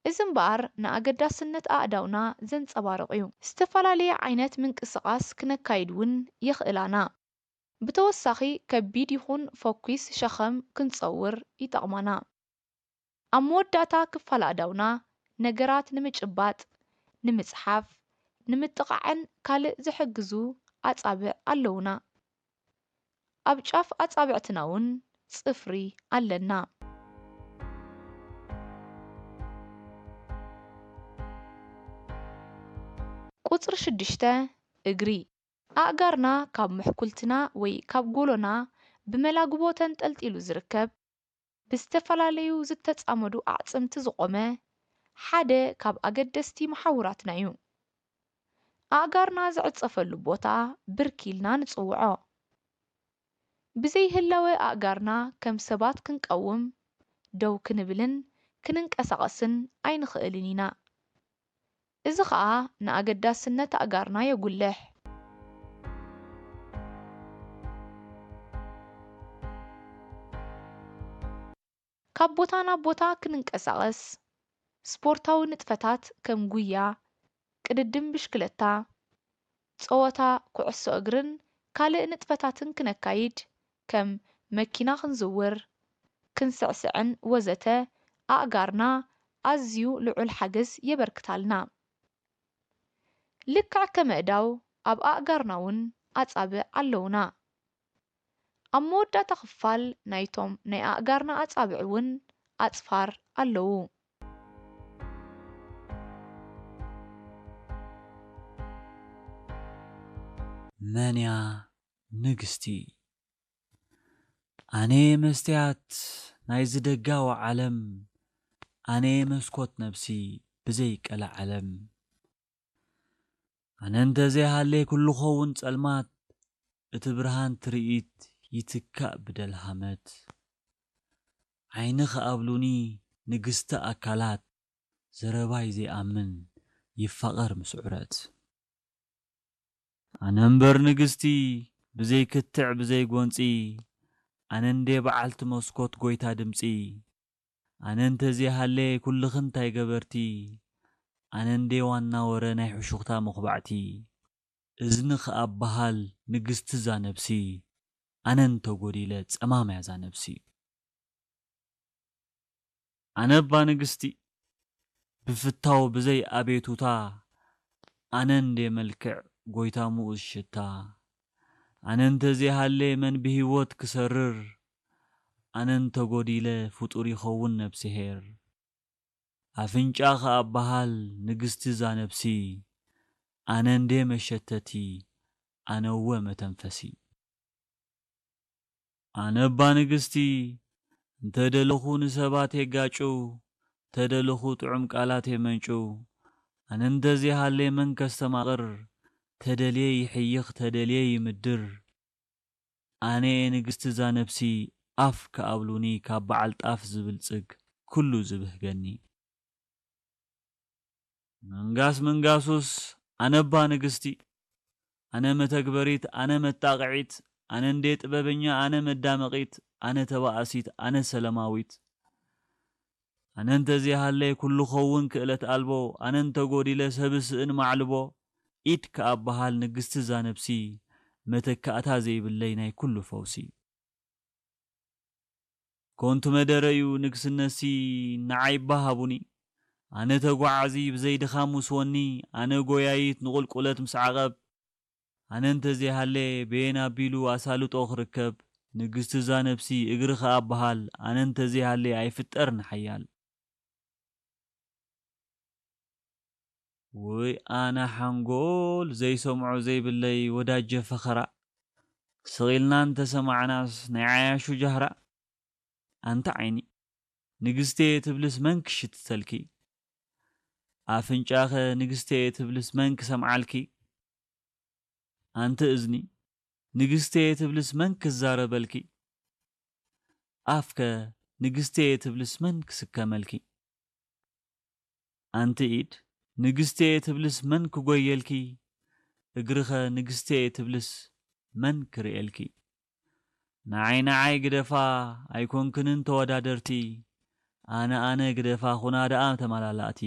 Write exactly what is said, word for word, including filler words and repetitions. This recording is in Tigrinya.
እዝምባር ንኣገዳስነት ኣእዳውና ዘንጸባርቕ እዩ። ዝተፈላለየ ዓይነት ምንቅስቓስ ክነካይድውን የኽእላና። ብተወሳኺ ከቢድ ይኹን ፎኪስ ሸኸም ክንጸውር ይጠቕመና። ኣብ መወዳእታ ክፋል ኣእዳውና ነገራት ንምጭባጥ፣ ንምጽሓፍ፣ ንምጥቓዕን ካልእ ዝሕግዙ ኣጻብዕ ኣለውና። ኣብ ጫፍ ኣጻብዕትና እውን ጽፍሪ ኣለና። ቁጽሪ ሽዱሽተ እግሪ ኣእጋርና ካብ ምሕኩልትና ወይ ካብ ጎሎና ብመላግቦ ተንጠልጢሉ ዝርከብ ብዝተፈላለዩ ዝተጻመዱ ኣዕጽምቲ ዝቖመ ሓደ ካብ ኣገደስቲ መሓውራትና እዩ። ኣእጋርና ዝዕጸፈሉ ቦታ ብርኪ ኢልና ንጽውዖ። ብዘይህላወ ኣእጋርና ከም ሰባት ክንቀውም፣ ደው ክንብልን ክንንቀሳቐስን ኣይንኽእልን ኢና። እዚ ኸኣ ንኣገዳስነት ኣእጋርና የጉልሕ። ካብ ቦታ ናብ ቦታ ክንንቀሳቐስ ስፖርታዊ ንጥፈታት ከም ጉያ፣ ቅድድም ብሽክለታ፣ ጸወታ ኩዕሶ እግርን ካልእ ንጥፈታትን ክነካይድ ከም መኪና ክንዝውር፣ ክንስዕስዕን ወዘተ ኣእጋርና ኣዝዩ ልዑል ሓገዝ የበርክታልና። ልክዕ ከም ኣእዳው ኣብ ኣእጋርና እውን ኣጻብዕ ኣለውና። ኣብ መወዳእታ ክፋል ናይቶም ናይ ኣእጋርና ኣጻብዕ እውን ኣጽፋር ኣለዉ። መንያ ንግስቲ ኣነ መስትያት ናይ ዝደጋዊ ዓለም ኣነ መስኮት ነብሲ ብዘይ ቀላ ዓለም ኣነ እንተዘይሃለይ ኩሉ ኸውን ጸልማት እቲ ብርሃን ትርኢት ይትካእ ብደልሃመት ዓይኒ ኸኣብሉኒ ንግስተ ኣካላት ዘረባይ ዘይኣምን ይፋቐር ምስዑረት ኣነ እምበር ንግስቲ ብዘይ ክትዕ ብዘይ ጐንፂ ኣነ እንደ በዓልቲ መስኮት ጐይታ ድምፂ ኣነ እንተዘይሃለይ ኩልኽን እንታይ ገበርቲ ኣነ እንደ ዋና ወረ ናይ ሕሹኽታ መኽባዕቲ እዝኒ ኸኣበሃል ንግስቲ ዛ ነብሲ ኣነ እንተጐዲለ ጸማምያ ዛ ነብሲ ኣነ እባ ንግስቲ ብፍታው ብዘይ ኣቤቱታ ኣነ እንደ መልክዕ ጐይታ ሙኡዝ ሽታ ኣነ እንተዘይሃለይ መን ብሂወት ክሰርር ኣነ እንተጐዲለ ፍጡር ይኸውን ነብሲ ሄር ኣፍንጫ ኸኣበሃል ንግስቲ ዛ ነብሲ ኣነ እንደ መሸተቲ ኣነወ መተንፈሲ ኣነ እባ ንግስቲ እንተደለኹ ንሰባት የጋጩ ተደለኹ ጥዑም ቃላት የመንጩ ኣነ እንተዘይሃለይ መን ከስተማቕር ተደልየ ይሕይኽ ተደልየ ይምድር ኣነ ንግስቲ ዛ ነብሲ ኣፍ ከኣብሉኒ ካብ በዓል ጣፍ ዝብልጽግ ኩሉ ዝብህገኒ መንጋስ መንጋሱስ ኣነ እባ ንግስቲ ኣነ መተግበሪት ኣነ መጣቕዒት ኣነ እንደ ጥበበኛ ኣነ መዳመቒት ኣነ ተባእሲት ኣነ ሰለማዊት ኣነ እንተዘይሃለይ ኩሉ ኸውን ክእለት ኣልቦ ኣነ እንተጐዲለ ሰብስእን ማዕልቦ ኢድ ከኣበሃል ንግስቲ ዛ ነብሲ መተካእታ ዘይብለይ ናይ ኩሉ ፈውሲ ኮንቱ መደረዩ ንግስነሲ ንዓይ ባሃቡኒ ኣነ ተጓዓዚ ብዘይ ድኻም ውስወኒ ኣነ ጐያይት ንቑልቁለት ምስ ዓቐብ ኣነ እንተዘይሃለይ ቤና ኣቢሉ ኣሳልጦ ክርከብ ንግስቲ ዛ ነብሲ እግሪ ኸኣበሃል ኣነ እንተዘይሃለይ ኣይፍጠርን ሓያል ወይ ኣነ ሓንጎል ዘይሰምዖ ዘይብለይ ወዳጀ ፈኸራ ስቒልና እንተሰማዕናስ ናይ ዓያሹ ጃህራ ኣንተ ዓይኒ ንግስቴ ትብልስ መን ክሽትተልኪ ኣፍንጫኸ ንግስቴ ትብልስ መን ክሰምዓልኪ ኣንተ እዝኒ ንግስቴ ትብልስ መን ክዛረበልኪ ኣፍከ ንግስቴ ትብልስ መን ክስከመልኪ ኣንቲ ኢድ ንግስቴ ትብልስ መን ክጐየልኪ እግርኸ ንግስቴ ትብልስ መን ክርእልኪ ንዓይ ንዓይ ግደፋ ኣይኮንክንን ተወዳደርቲ ኣነ ኣነ ግደፋ ኹና ደኣ ተመላላእቲ